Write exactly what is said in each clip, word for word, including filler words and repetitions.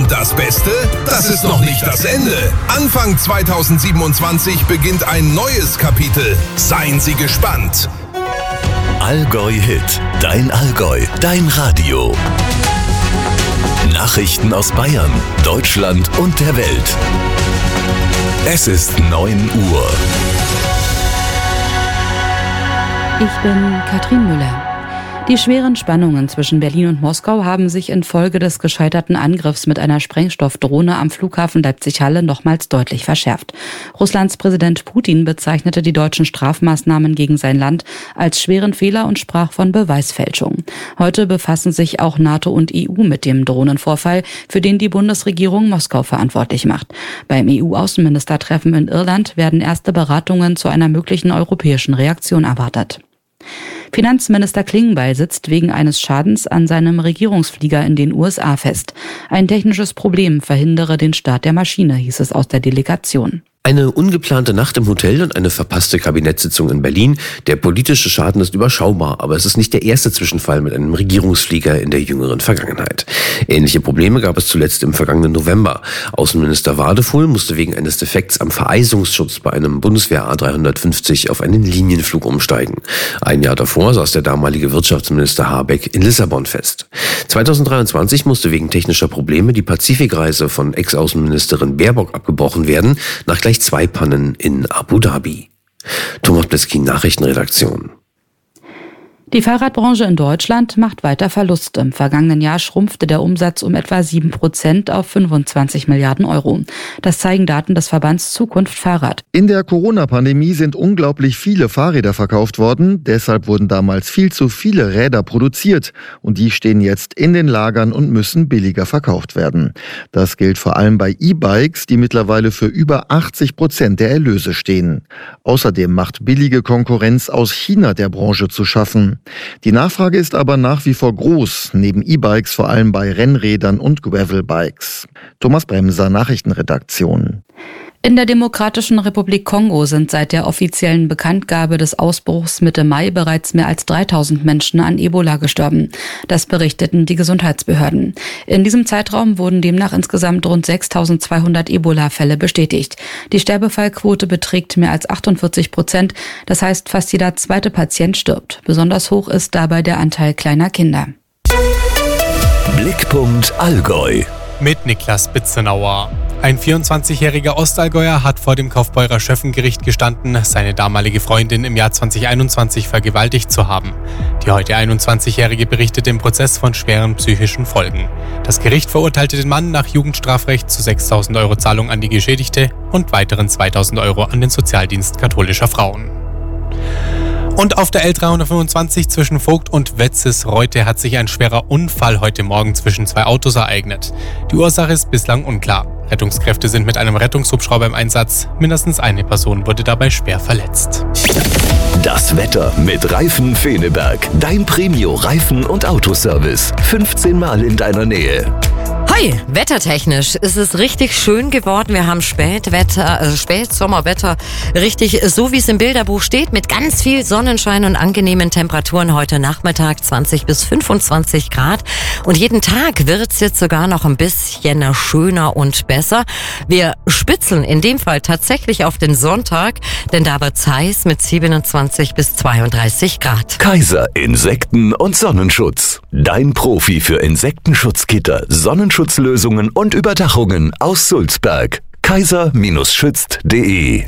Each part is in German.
Und das Beste? Das ist noch nicht das Ende. Anfang zweitausendsiebenundzwanzig beginnt ein neues Kapitel. Seien Sie gespannt. Allgäu Hit. Dein Allgäu. Dein Radio. Nachrichten aus Bayern, Deutschland und der Welt. Es ist neun Uhr. Ich bin Katrin Müller. Die schweren Spannungen zwischen Berlin und Moskau haben sich infolge des gescheiterten Angriffs mit einer Sprengstoffdrohne am Flughafen Leipzig-Halle nochmals deutlich verschärft. Russlands Präsident Putin bezeichnete die deutschen Strafmaßnahmen gegen sein Land als schweren Fehler und sprach von Beweisfälschung. Heute befassen sich auch NATO und E U mit dem Drohnenvorfall, für den die Bundesregierung Moskau verantwortlich macht. Beim E U-Außenministertreffen in Irland werden erste Beratungen zu einer möglichen europäischen Reaktion erwartet. Finanzminister Klingbeil sitzt wegen eines Schadens an seinem Regierungsflieger in den U S A fest. Ein technisches Problem verhindere den Start der Maschine, hieß es aus der Delegation. Eine ungeplante Nacht im Hotel und eine verpasste Kabinettssitzung in Berlin. Der politische Schaden ist überschaubar, aber es ist nicht der erste Zwischenfall mit einem Regierungsflieger in der jüngeren Vergangenheit. Ähnliche Probleme gab es zuletzt im vergangenen November. Außenminister Wadefuhl musste wegen eines Defekts am Vereisungsschutz bei einem Bundeswehr A dreihundertfünfzig auf einen Linienflug umsteigen. Ein Jahr davor saß der damalige Wirtschaftsminister Habeck in Lissabon fest. zweitausenddreiundzwanzig musste wegen technischer Probleme die Pazifikreise von Ex-Außenministerin Baerbock abgebrochen werden, nach gleich zwei Pannen in Abu Dhabi. Thomas Bleski, Nachrichtenredaktion. Die Fahrradbranche in Deutschland macht weiter Verluste. Im vergangenen Jahr schrumpfte der Umsatz um etwa sieben Prozent auf fünfundzwanzig Milliarden Euro. Das zeigen Daten des Verbands Zukunft Fahrrad. In der Corona-Pandemie sind unglaublich viele Fahrräder verkauft worden. Deshalb wurden damals viel zu viele Räder produziert. Und die stehen jetzt in den Lagern und müssen billiger verkauft werden. Das gilt vor allem bei E-Bikes, die mittlerweile für über achtzig Prozent der Erlöse stehen. Außerdem macht billige Konkurrenz aus China der Branche zu schaffen. Die Nachfrage ist aber nach wie vor groß, neben E-Bikes vor allem bei Rennrädern und Gravelbikes. Thomas Bremser, Nachrichtenredaktion. In der Demokratischen Republik Kongo sind seit der offiziellen Bekanntgabe des Ausbruchs Mitte Mai bereits mehr als dreitausend Menschen an Ebola gestorben. Das berichteten die Gesundheitsbehörden. In diesem Zeitraum wurden demnach insgesamt rund sechstausendzweihundert Ebola-Fälle bestätigt. Die Sterbefallquote beträgt mehr als achtundvierzig Prozent. Das heißt, fast jeder zweite Patient stirbt. Besonders hoch ist dabei der Anteil kleiner Kinder. Blickpunkt Allgäu. Mit Niklas Bitzenauer. Ein vierundzwanzigjähriger Ostallgäuer hat vor dem Kaufbeurer Schöffengericht gestanden, seine damalige Freundin im Jahr zweitausendeinundzwanzig vergewaltigt zu haben. Die heute einundzwanzigjährige berichtet im Prozess von schweren psychischen Folgen. Das Gericht verurteilte den Mann nach Jugendstrafrecht zu sechstausend Euro Zahlung an die Geschädigte und weiteren zweitausend Euro an den Sozialdienst katholischer Frauen. Und auf der L dreihundertfünfundzwanzig zwischen Vogt und Wetzes-Reute hat sich ein schwerer Unfall heute Morgen zwischen zwei Autos ereignet. Die Ursache ist bislang unklar. Rettungskräfte sind mit einem Rettungshubschrauber im Einsatz. Mindestens eine Person wurde dabei schwer verletzt. Das Wetter mit Reifen Feneberg. Dein Premio-Reifen- und Autoservice. fünfzehn Mal in deiner Nähe. Hoi, wettertechnisch ist es richtig schön geworden. Wir haben Spätwetter, also Spätsommerwetter, richtig so wie es im Bilderbuch steht, mit ganz viel Sonnenschein und angenehmen Temperaturen heute Nachmittag zwanzig bis fünfundzwanzig Grad. Und jeden Tag wird es jetzt sogar noch ein bisschen schöner und besser. Wir spitzeln in dem Fall tatsächlich auf den Sonntag, denn da wird es heiß mit siebenundzwanzig bis zweiunddreißig Grad. Kaiser Insekten- und Sonnenschutz. Dein Profi für Insektenschutzgitter, Sonnenschutzlösungen und Überdachungen aus Sulzberg. kaiser schützt punkt de.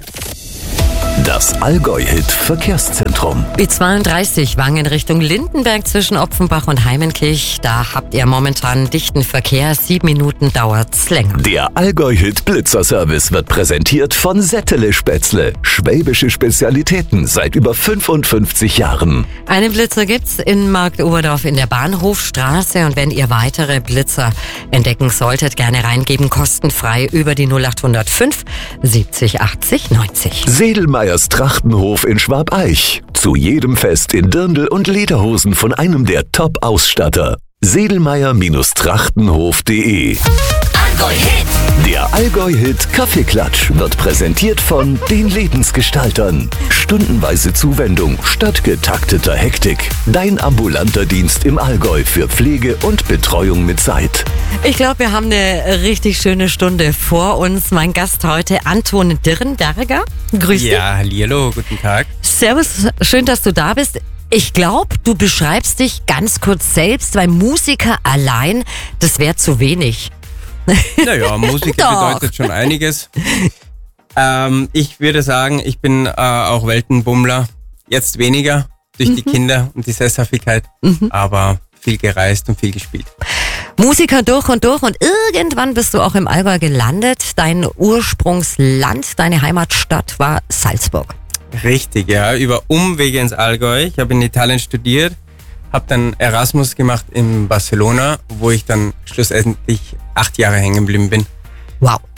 Das Allgäu-Hit-Verkehrszentrum. B zweiunddreißig Wangen Richtung Lindenberg zwischen Opfenbach und Heimenkirch. Da habt ihr momentan dichten Verkehr. Sieben Minuten dauert's länger. Der Allgäu-Hit-Blitzerservice wird präsentiert von Settele Spätzle. Schwäbische Spezialitäten seit über fünfundfünfzig Jahren. Einen Blitzer gibt's in Marktoberdorf in der Bahnhofstraße. Und wenn ihr weitere Blitzer entdecken solltet, gerne reingeben. Kostenfrei über die null acht null fünf siebzig achtzig neunzig. Sedelmeyers Trachtenhof in Schwabeich. Zu jedem Fest in Dirndl und Lederhosen von einem der Top-Ausstatter. Sedelmeyer Trachtenhof punkt de. Allgäu-Hit. Der Allgäu-Hit Kaffeeklatsch wird präsentiert von den Lebensgestaltern. Stundenweise Zuwendung statt getakteter Hektik. Dein ambulanter Dienst im Allgäu für Pflege und Betreuung mit Zeit. Ich glaube, wir haben eine richtig schöne Stunde vor uns. Mein Gast heute, Anton Dirrenberger. Grüß dich. Ja, hallihallo, guten Tag. Servus, schön, dass du da bist. Ich glaube, du beschreibst dich ganz kurz selbst, weil Musiker allein, das wäre zu wenig. Naja, Musiker bedeutet schon einiges. Ähm, ich würde sagen, ich bin äh, auch Weltenbummler. Jetzt weniger durch mhm. die Kinder und die Sesshaftigkeit, mhm. aber viel gereist und viel gespielt. Musiker durch und durch und irgendwann bist du auch im Allgäu gelandet. Dein Ursprungsland, deine Heimatstadt war Salzburg. Richtig, ja, über Umwege ins Allgäu. Ich habe in Italien studiert, habe dann Erasmus gemacht in Barcelona, wo ich dann schlussendlich acht Jahre hängen geblieben bin. Wow.